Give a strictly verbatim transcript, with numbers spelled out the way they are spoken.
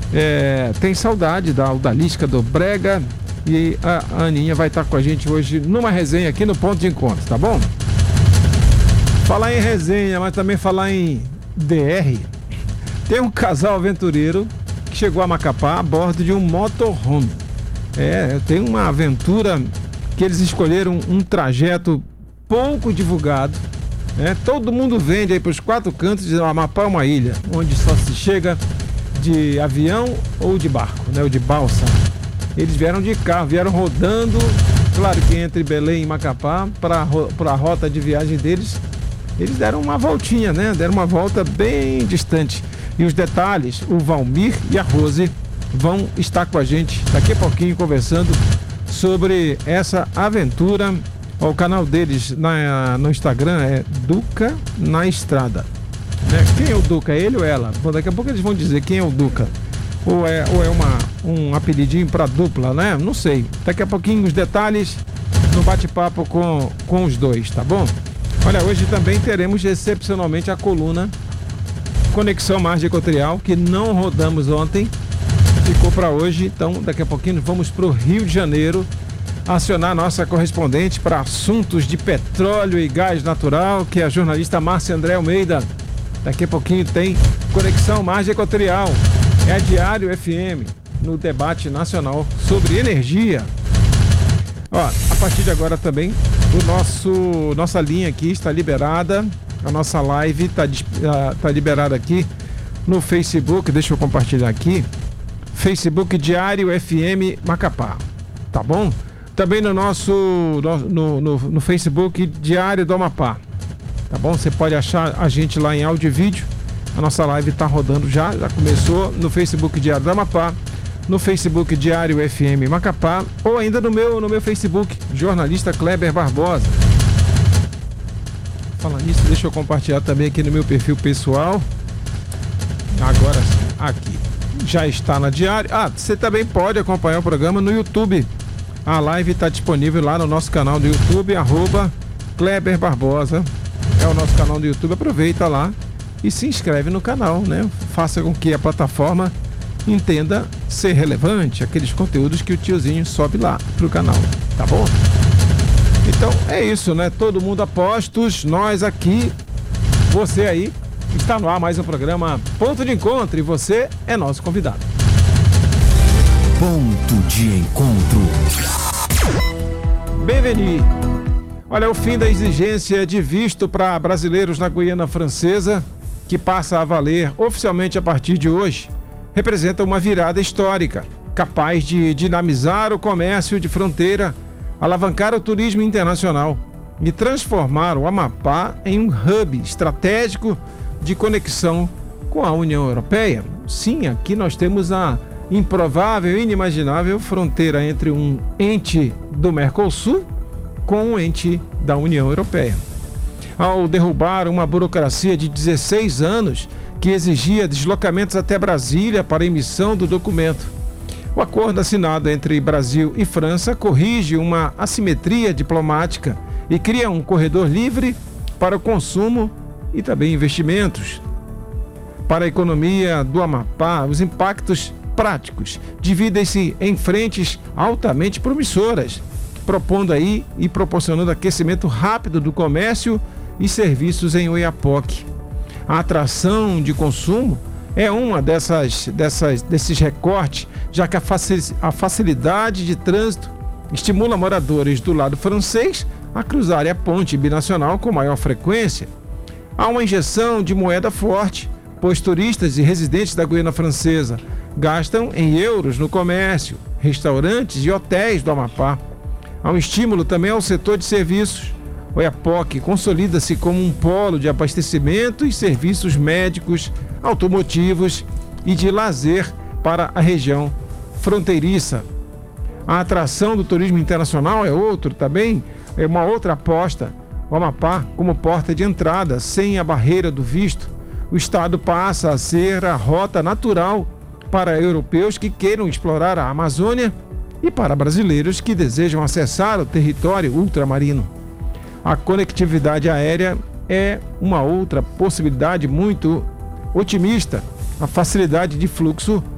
é, tem saudade da odalisca do Brega e a Aninha vai estar com a gente hoje numa resenha aqui no Ponto de Encontro, tá bom? Falar em resenha, mas também falar em D R. Tem um casal aventureiro que chegou a Macapá a bordo de um motorhome. É, tem uma aventura que eles escolheram um trajeto pouco divulgado. É, todo mundo vende aí para os quatro cantos de Amapá, uma ilha, onde só se chega de avião ou de barco, né, ou de balsa. Eles vieram de carro, vieram rodando, claro que entre Belém e Macapá, para a rota de viagem deles, eles deram uma voltinha, né, deram uma volta bem distante. E os detalhes, o Valmir e a Rose vão estar com a gente daqui a pouquinho conversando sobre essa aventura. O canal deles na, no Instagram é Duca na Estrada. Né? Quem é o Duca? É ele ou ela? Bom, daqui a pouco eles vão dizer quem é o Duca. Ou é, ou é uma, um apelidinho para dupla, né? Não sei. Daqui a pouquinho os detalhes no bate-papo com, com os dois, tá bom? Olha, hoje também teremos excepcionalmente a coluna Conexão Margem Equatorial, que não rodamos ontem. Ficou para hoje, então daqui a pouquinho vamos para o Rio de Janeiro acionar nossa correspondente para assuntos de petróleo e gás natural, que é a jornalista Márcia André Almeida. Daqui a pouquinho tem Conexão Margem Equatorial, é a Diário F M, no debate nacional sobre energia. Ó, a partir de agora também, o nosso, nossa linha aqui está liberada, a nossa live está tá liberada aqui no Facebook, deixa eu compartilhar aqui, Facebook Diário F M Macapá, tá bom? Também no nosso, no, no, no Facebook Diário do Amapá, tá bom? Você pode achar a gente lá em áudio e vídeo, a nossa live está rodando já, já começou no Facebook Diário do Amapá, no Facebook Diário F M Macapá, ou ainda no meu, no meu Facebook, jornalista Kleber Barbosa. Falando nisso, deixa eu compartilhar também aqui no meu perfil pessoal, agora sim, aqui, já está na Diário. Ah, você também pode acompanhar o programa no YouTube. A live está disponível lá no nosso canal do YouTube, arroba Kleber Barbosa. É o nosso canal do YouTube. Aproveita lá e se inscreve no canal, né? Faça com que a plataforma entenda ser relevante aqueles conteúdos que o tiozinho sobe lá pro canal, tá bom? Então é isso, né? Todo mundo a postos, nós aqui, você aí, está no ar mais um programa Ponto de Encontro e você é nosso convidado. Ponto de Encontro. Bem-vindo. Olha, o fim da exigência de visto para brasileiros na Guiana Francesa, que passa a valer oficialmente a partir de hoje, representa uma virada histórica, capaz de dinamizar o comércio de fronteira, alavancar o turismo internacional e transformar o Amapá em um hub estratégico de conexão com a União Europeia. Sim, aqui nós temos a improvável e inimaginável fronteira entre um ente do Mercosul com um ente da União Europeia. Ao derrubar uma burocracia de dezesseis anos que exigia deslocamentos até Brasília para emissão do documento, o acordo assinado entre Brasil e França corrige uma assimetria diplomática e cria um corredor livre para o consumo e também investimentos. Para a economia do Amapá, os impactos práticos dividem-se em frentes altamente promissoras, propondo aí e proporcionando aquecimento rápido do comércio e serviços em Oiapoque. A atração de consumo é uma dessas, dessas, desses recortes, já que a facilidade de trânsito estimula moradores do lado francês a cruzarem a ponte binacional com maior frequência. Há uma injeção de moeda forte, pois turistas e residentes da Guiana Francesa gastam em euros no comércio, restaurantes e hotéis do Amapá. Há um estímulo também ao setor de serviços. Oiapoque consolida-se como um polo de abastecimento e serviços médicos, automotivos e de lazer para a região fronteiriça. A atração do turismo internacional é outro também, é uma outra aposta. O Amapá como porta de entrada, sem a barreira do visto, o estado passa a ser a rota natural para europeus que queiram explorar a Amazônia e para brasileiros que desejam acessar o território ultramarino. A conectividade aérea é uma outra possibilidade muito otimista. A facilidade de fluxo